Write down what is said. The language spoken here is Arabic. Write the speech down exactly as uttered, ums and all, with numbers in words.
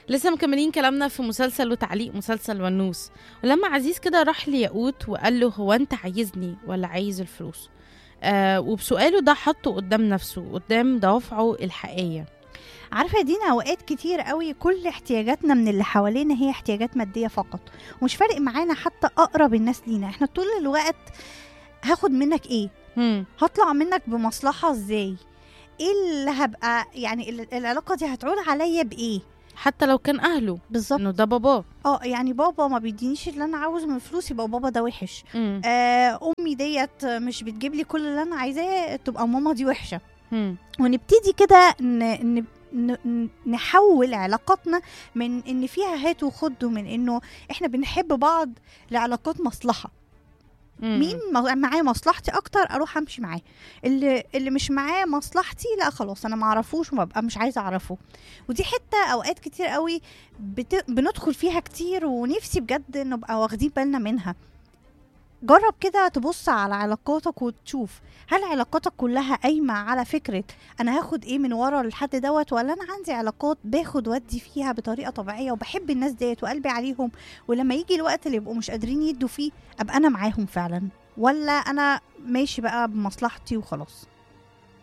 لسه مكملين كلامنا في مسلسل وتعليق مسلسل ونوس. ولما عزيز كده راح لياقوت وقال له هو انت عايزني ولا عايز الفلوس، آه وبسؤاله ده حطه قدام نفسه، قدام دوافعه الحقيقية. عارفه يا دينا، اوقات كتير قوي كل احتياجاتنا من اللي حوالينا هي احتياجات ماديه فقط، ومش فارق معانا حتى اقرب الناس لينا. احنا طول الوقت هاخد منك ايه، هم. هطلع منك بمصلحه ازاي، ايه اللي هبقى يعني ال- العلاقه دي هتعود عليا بايه. حتى لو كان أهله، بالظبط. إنه ده باباه. اه يعني بابا ما بيدينيش اللي انا عاوزه من فلوس، يبقى بابا ده وحش. هم. آه امي ديت مش بتجيب لي كل اللي انا عايزاه، تبقى ماما دي وحشه. هم. ونبتدي كده ن... ن... ن- نحول علاقاتنا من ان فيها هات وخد، ومن انه احنا بنحب بعض لعلاقات مصلحة. هم. مين م- معاه مصلحتي اكتر اروح امشي معاه، اللي اللي مش معاه مصلحتي لا خلاص انا معرفوش ومبقى مش عايزه اعرفه. ودي حتة اوقات كتير قوي بت... بندخل فيها كتير، ونفسي بجد نبقى واخدين بالنا منها. جرب كده تبص على علاقاتك وتشوف هل علاقاتك كلها قايمة على فكرة أنا هاخد إيه من ورا الحد دوت، ولا أنا عندي علاقات باخد ودي فيها بطريقة طبيعية وبحب الناس ديت وقلبي عليهم، ولما يجي الوقت اللي يبقوا مش قادرين يدوا فيه أبقى أنا معاهم فعلا، ولا أنا ماشي بقى بمصلحتي وخلاص.